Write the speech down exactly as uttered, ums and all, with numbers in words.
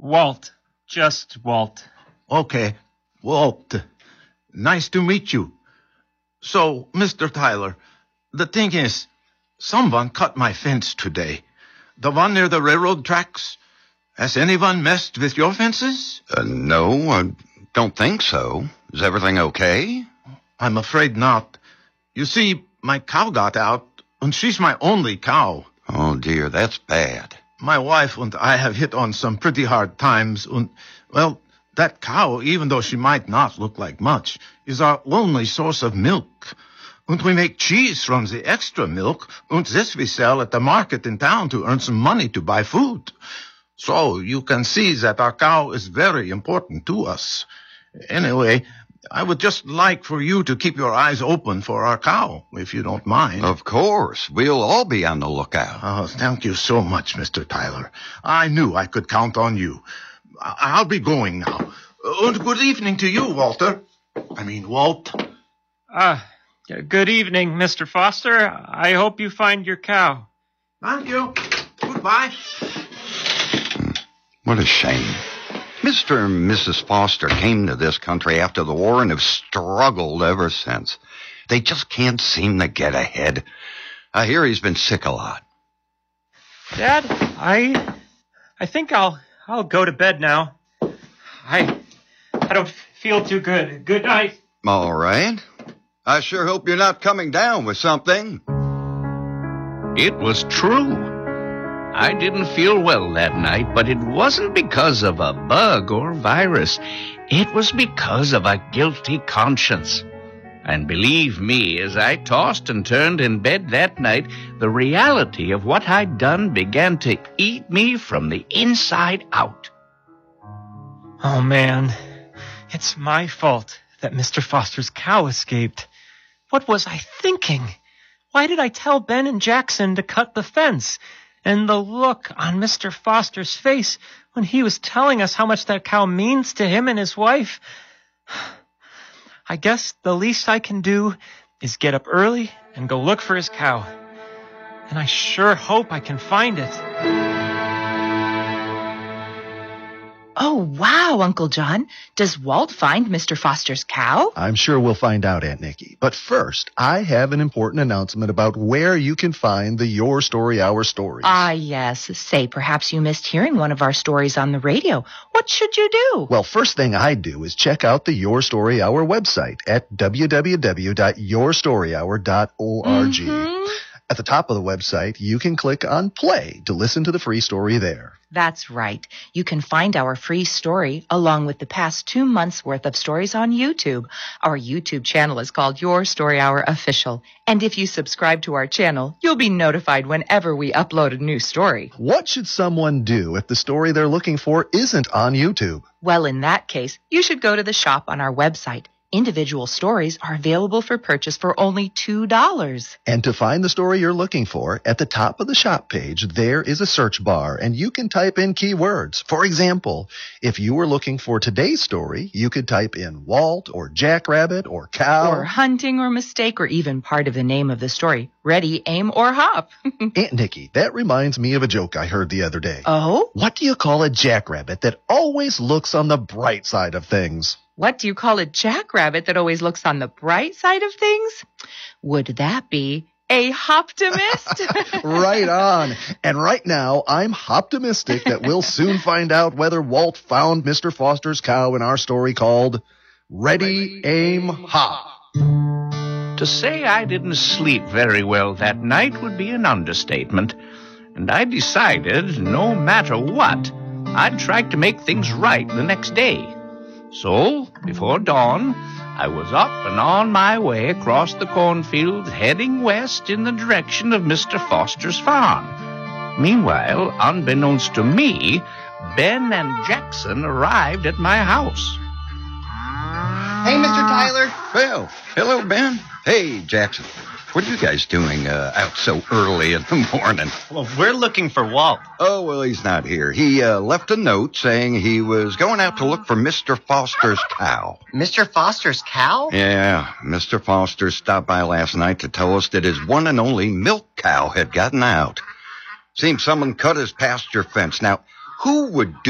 Walt. Just Walt. Okay, Walt. Nice to meet you. So, Mister Tyler, the thing is, someone cut my fence today. The one near the railroad tracks. Has anyone messed with your fences? Uh, no, I don't think so. Is everything okay? I'm afraid not. You see, my cow got out, and she's my only cow. Oh, dear, that's bad. My wife and I have hit on some pretty hard times, and, well, that cow, even though she might not look like much, is our only source of milk. And we make cheese from the extra milk, and this we sell at the market in town to earn some money to buy food. So you can see that our cow is very important to us. Anyway, I would just like for you to keep your eyes open for our cow, if you don't mind. Of course. We'll all be on the lookout. Oh, thank you so much, Mister Tyler. I knew I could count on you. I- I'll be going now. And good evening to you, Walter. I mean, Walt. Ah, uh, good evening, Mister Foster. I hope you find your cow. Thank you. Goodbye. What a shame. Mister and Missus Foster came to this country after the war and have struggled ever since. They just can't seem to get ahead. I hear he's been sick a lot. Dad, I I think I'll I'll go to bed now. I I don't feel too good. Good night. All right. I sure hope you're not coming down with something. It was true. I didn't feel well that night, but it wasn't because of a bug or virus. It was because of a guilty conscience. And believe me, as I tossed and turned in bed that night, the reality of what I'd done began to eat me from the inside out. Oh, man. It's my fault that Mister Foster's cow escaped. What was I thinking? Why did I tell Ben and Jackson to cut the fence? And the look on Mister Foster's face when he was telling us how much that cow means to him and his wife. I guess the least I can do is get up early and go look for his cow. And I sure hope I can find it. Oh, wow, Uncle John. Does Walt find Mister Foster's cow? I'm sure we'll find out, Aunt Nikki. But first, I have an important announcement about where you can find the Your Story Hour stories. Ah, yes. Say, perhaps you missed hearing one of our stories on the radio. What should you do? Well, first thing I do is check out the Your Story Hour website at w w w dot your story hour dot org. Mm-hmm. At the top of the website, you can click on Play to listen to the free story there. That's right. You can find our free story along with the past two months' worth of stories on YouTube. Our YouTube channel is called Your Story Hour Official. And if you subscribe to our channel, you'll be notified whenever we upload a new story. What should someone do if the story they're looking for isn't on YouTube? Well, in that case, you should go to the shop on our website. Individual stories are available for purchase for only two dollars. And to find the story you're looking for, at the top of the shop page, there is a search bar, and you can type in keywords. For example, if you were looking for today's story, you could type in Walt or Jackrabbit or cow. Or hunting or mistake or even part of the name of the story. Ready, aim, or hop. Aunt Nikki, that reminds me of a joke I heard the other day. Oh? What do you call a jackrabbit that always looks on the bright side of things? What do you call a jackrabbit that always looks on the bright side of things? Would that be a hoptimist? Right on. And right now, I'm optimistic that we'll soon find out whether Walt found Mister Foster's cow in our story called Ready, Aim, Hop. To say I didn't sleep very well that night would be an understatement. And I decided, no matter what, I'd try to make things right the next day. So, before dawn, I was up and on my way across the cornfield, heading west in the direction of Mister Foster's farm. Meanwhile, unbeknownst to me, Ben and Jackson arrived at my house. Hey, Mister Tyler. Well, hello, Ben. Hey, Jackson. What are you guys doing uh, out so early in the morning? Well, we're looking for Walt. Oh, well, he's not here. He uh, left a note saying he was going out to look for Mister Foster's cow. Mister Foster's cow? Yeah, Mister Foster stopped by last night to tell us that his one and only milk cow had gotten out. Seems someone cut his pasture fence. Now, who would do